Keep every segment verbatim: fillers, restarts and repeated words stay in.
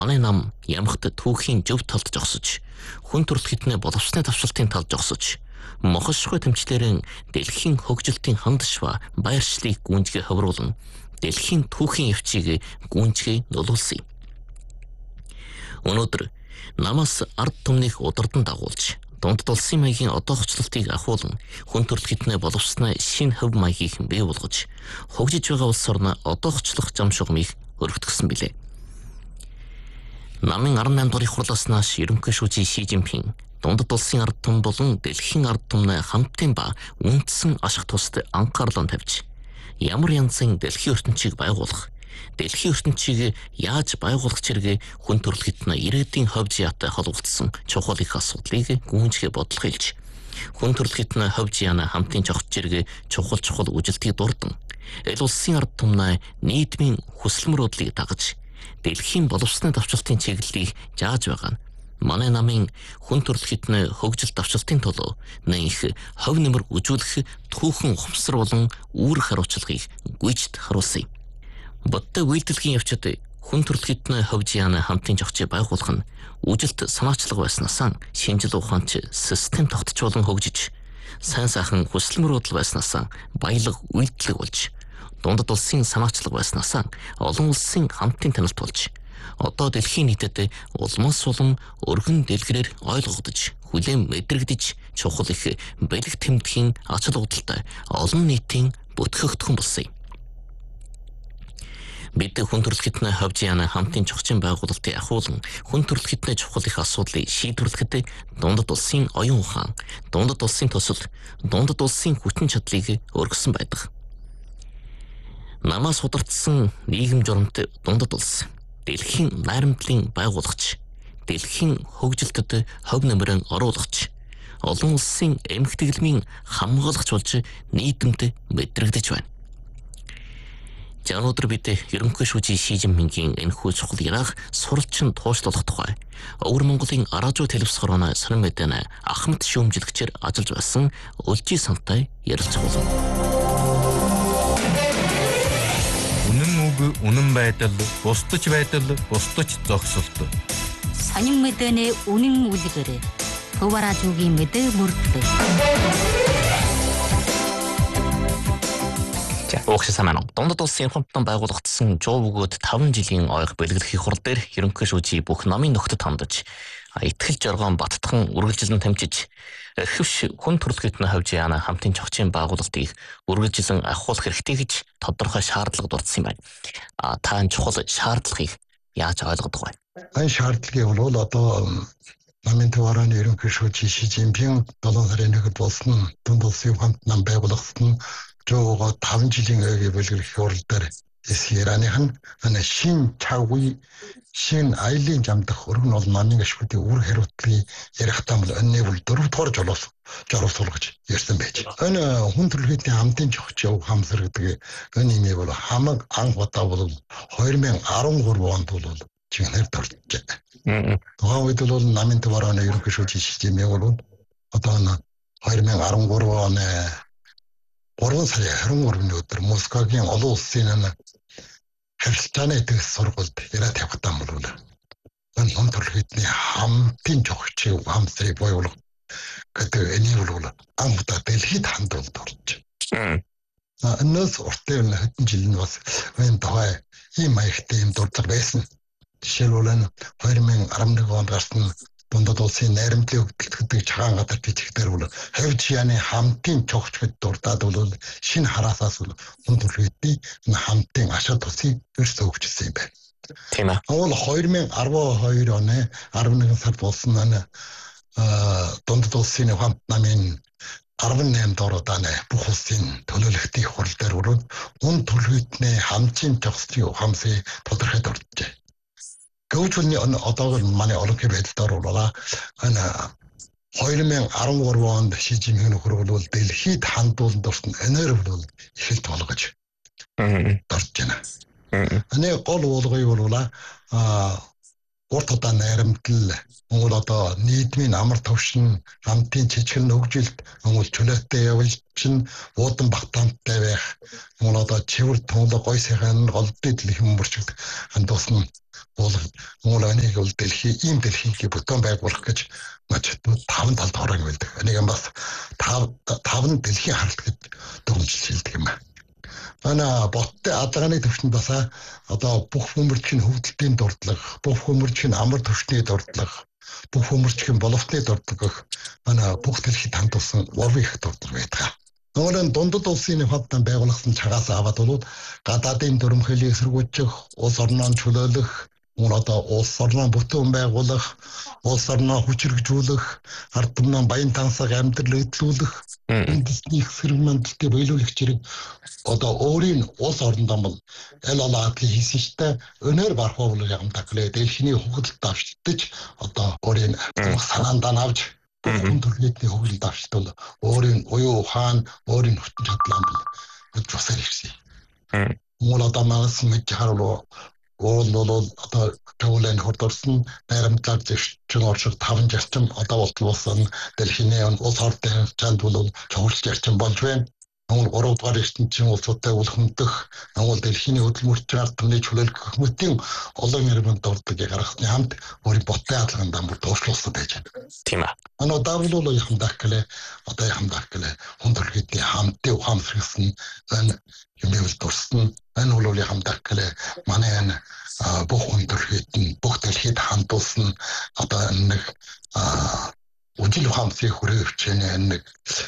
Манай нам ямагт түүхийн зөв талд жогсож, хүн төрөлх хитнээ боловсны давшилтын талд жогсож, мохошгүй тэмцлэрэн дэлхийн хөгжилтийн хандшва баяршлыг гүнзгий ховруулан дэлхийн түүхийн явцыг гүнзгий нөлөөлсөн. Өнөөдөр намаас ард түмнийг удирдан дагуулж, дунд улсын маягийн одоохчлолтыг ахуулан хүн төрөлх хитнээ боловсноо шинэ хөв маягийг бий болгож, хөгжиж байгаа улс орноо одоохчлох зам шугамыг өргөтгсөн билээ. Намын арван наймд дуурай хурлаас нааш ерөнхий шүүжий Ши Жинпин дундад улсын ард түмэн болон дэлхийн ард түмний хамтын ба үндсэн ашиг тусад анхаарлаа тавьж, ямар янзын дэлхийн ертөнцийг байгуулах, дэлхийн ертөнцийг яаж байгуулах зэрэг хүн төрөлх хитнээ ирээдүйн ховж яатай холбогдсон чухал их асуудлыг гүнзгий бодлого хэлж, хүн төрөлх хитнээ ховж яана хамтын жогч зэрэг чухал чухал үжилтийг дурдан, эл улсын ард түмний нийтмийн хүсэл мөрөөдлийг дагаж, дэлхийн боловсны давчилтын чиглэлийг зааж байгаа нь манай намын хүн төрөлх хитнээ хөгжил давчилтын төлөө нэх хов нэмэр үжүүлэх түүхэн ухамсар болон үүрэг хариуцлагыг гүйцэд харуулсан. Бодтой үйлдэлгийн явцад хүн төрөлх хитнээ ховж яана хамтын жогчийг байгуулах нь үжилт санаачлага байснасаа шинжил ухаанч систем тогтч болон хөгжиж, сайн сайхан хүсэл мөрөөдөл байснасаа баялаг үйлдэлэг болж, дундад улсын санаачлага байснасаа олон улсын хамтын таналт болж, одоо дэлхийн нийтэд улмаас улам өргөн дэлгэрээр ойлгогдож, хүлээн мэдрэгдэж чухал их бэлэг тэмдгийн ач холбогдолтой олон нийтийн бүтгэгдхэн болсон юм. Бид хүн төрөлх хитнээ ховж яана хамтын жогчийн байгуулалтыг ахуулан хүн төрөлх хитнээ чухал их асуудлыг шийдвэрлэхэд дундад улсын оюун ухаан, дундад улсын төсөл, дундад улсын хүчин чадлыг өргөсөн байдаг. Намаас удирдсан нийгэм журамт дундад улс дэлхийн найрамдлын байгуулагч, дэлхийн хөгжилтөд хов нэмрэн оруулагч, олон улсын эмгтгэлмийн хамгаалагч болж нийтэмд мэдрэгдэж байна. За өнөөдөр бид ерөнхий шүүжий Ши Жинпингийн энэхүү чухал яриаг суралцсан туушлуулах тухай Өвөр Монголын Аражуу телевиз хорооны сонин мэдэнэ Ахмад шүүмжлэгчээр ажиллаж байсан Улжи Сантай ярилцах болов. Үнэн байдал, бусдаж байдал, бусдаж зогсолт. Сонин мэдэнэ үнэн үлгэрээ. Төв Аражуугийн мэдээ мөрдлөө. За, угсаа самана. Дундад улсын хамтдан байгуулагдсан жоо бөгөөд таван жилийн ойг бэлгэлэх хурал дээр ерөнхий шүүжий бүх намын нөхдөд хандаж, итгэл жаргон баттхан үргэлжилэн тамжиж, эрхэвч хүн төрөлх хитнээ ховж яана хамтын жогчийн байгуулалтыг үргэлжилэн ахуулах хэрэгтэй гэж тодорхой шаардлага дурдсан юм байна. А та энэ чухал шаардлагыг яаж ойлгодог вэ? Энэ шаардлагыг бол одоо намын төвөрөний ерөнхий шүүжий Ши Жинпин долоон сарын нэгд болсон дунд улсын хамтдан байгуулагдсан жоогоо таван жилийн ойг бэлгэлэх хурал дээр Ирааных нь ана шин чаггүй шин айлын жамдах өргөн бол намын ашигтын үр хариуцлагыг ярихтаа бол өнөө бол дөрөв дугаар жолоос жоросуулгаж ярьсан байж. Энэ хүн төрөлхтний хамтын жогч яв хамсар гэдэг энэ имийг бол хамаг анх удаа бол two thousand thirteen онд бол чихнэр төрж байна. Тухайн үед бол намын төвөрөний ерөнхий шүүжий Ши Жинпин бол одоо two thousand thirteen оны гурван сарын twenty-three өдөр Москвагийн олон улсын харилцааны эдгээс сургуульд яриад явахтаа бол энэ хүн төрөлхтний хамтын жогчийн хамсрыг боёолох гэдэг энийг бол амтаа дэлхийд хандуулж орж. Энэс уртын хэдэн жил нь бас энэ тухай ийм маягтай юм дурдлага байсан. Жишээлбэл two thousand eleven онд гарсан дундад улсын найрамдлын хөгжөлт чагаан гадар бичигдэр бол ховж яаны хамтын жогч гэд дурдаад бол шинэ хараасаас бол хүн төрөлхтний хамтын ашиг тусыг өрсө өгчсэн юм байна. Тийм ээ. Ол two thousand twelve оны eleven сард болсон энэ дундад улсын хамт намын eighty-eight дороодааны бүх улсын төлөөлөлтийн хурал дээр өрөөд хүн төрөлхтний хамтын жогчийн хамсыг тодорхой дурджээ. Гүйцэлний одоогор манай олонхи байдлаар бол энэ two thousand thirteen онд Ши Жинпин нөхөр бол дэлхийд хандуулан дурсан энээр бол ихэлт болгож дорж байна. Энэ гол уулгыг бол а урт удаан найрамдал Монгол одоо нийгмийн амар төвшин хамтын чичгэн хөгжилт Монгол чөлөөтэй явж чинь уудан багтаамттай байх Монгол одоо чивэр тунгалаг гой сайхан голдод дэлхийн мөрчөд хандуусна бол Монгол аниг бол дэлхий ийм дэлхийг бүтэн байгуулах гэж маш таван талд хорон байлдаг. Энийг бас тав таван дэлхийн харалт гэж дөрвөлж хэлдэг юм байна. Ана боттой адгааны төвшөнд бас одоо бүх хүмүүрчийн хөвдөлтийн дурдлага, бүх хүмүүрчийн амар төвшний дурдлага, бүх хүмүүрчийн боловсны дурдлага ана бүх дэлхийд хандуулсан урвын их дурдлага байдаг. Өөрөөр дундад улсын хавтан байгуулсан цагаас аваад бол гадаадын дүрмхэлийг сэргүүжих, улс орноо чөлөөлөх, мөн одоо улс орноо бүтэн байгуулах, улс орноо хүчрхжүүлэх, ард түмний баян тансаг амьдрал эдлүүлэх, үндэсний сэргэмэнттэй биелүүлэх зэрэг одоо өөрийн улс орондоо бол аль алаад хийсэн штэ өнөр бархуул ямтаг лээ дэлхийн хөгжилд авчдаж одоо өөрийн санаандаа навж бүхэн төрлийн хөгжилд авчдал өөрийн уян ухаан өөрийн хүчин чадлаа бол тусаар ирсэн. Мөн одоо манаас мэд харуулуу ол бол одоо төвлөн хордорсон найрамдлаар зэвчин орших таван зарчим одоо болтолсон дэлхийн улс ордын чанд бол цогцолж зарчим болж байна. Монгол гурав дахь ертөнцийн улсуудтай үлхэмдэх Монгол дэлхийн хөдөлмөрчийн ард түмний чөлөөлөх хүмүүстийн олон ирмэнд дурддаг гаргасны хамт өөрийн боттой хаалганд бүр туушлуулсан байж байна. Тийм аа. Ано давлуулаа яхамдах гэлээ одоо яхамдах гэлээ хүн төрхөдний хамтын ухаамсарсан энэ юмэл дурсан энэ бол яхамдах гэлээ манай энэ бүх хүн төрхөдний бүх дэлхийд хандуулсан одоо нэг үжил ухаамсрын хүрээ хвчэнэ нэг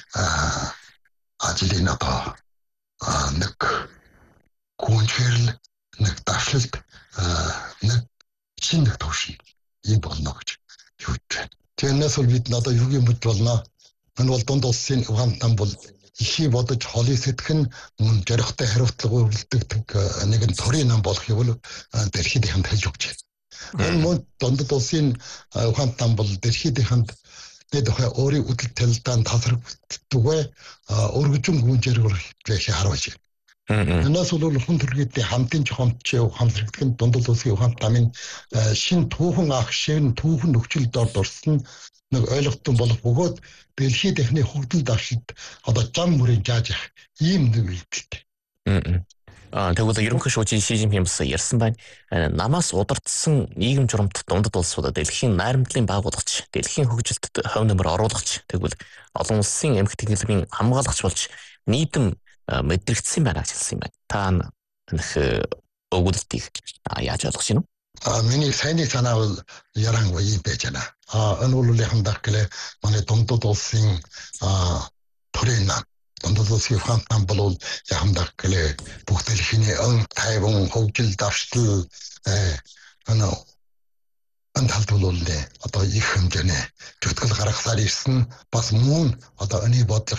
ажлын одоо нэг гүнжгэрл нэг дашлт нэг шинэ төвшин ийм болно гэж юуж байна. Тэрнээс бол бид надад юу юм бод болно. Энэ бол дунд улсын ухаантан бол ихий бодож холын сэтгэн мөн жарихтай хариуцлага үйлддэг нэгэн төрийн нам болох юм бол дэлхийд ханд хэлж өгч байна. Энэ мөн дунд улсын ухаантан бол дэлхийд ханд дэхэ өөрийн үдэл талдаан тасрагддаггүй өргөжин гүнжээр байх харуулж байна. Энэс бол хүн төрхөдний хамтын жохомч хамсрагдсан дундад улсын ухаан тамын шин түүхэн ах шин түүхэн нөхцөл дорд орсон нэг ойлгохтон болох бөгөөд дэлхийд эхний хөгдөлд авшид одоо зам мөрийн жааж ийм нэг үйлдэлтэй. Аа тэгвэл ерөнхий шүүжийн Ши Жинпин бас ярьсан байна. Намаас удирдсан нийгэм журамт дундад улсуудад дэлхийн найрамдлын байгуулагч, дэлхийн хөгжилтөд хувь нэмэр оруулагч, тэгвэл олон улсын эмх технологийн хамгаалагч болж нийтэм мэдрэгдсэн байна гэж хэлсэн юм байна. Та нөх өгүүлэлтийг яаж ойлгож байна вэ? А миний сайнны санаа бол яран гоё байж байна. А энэ бол яхандах гэлээ манай дундад улсын төрийн нам дундад улсын ухаантан бол яхандах гэлээ бүх дэлхийн өн тайван хөгжил давштал энэ энэ талд бол одоо их хэмжээний зөвтгөл гаргахаар ирсэн бас мөн одоо энэ бодлого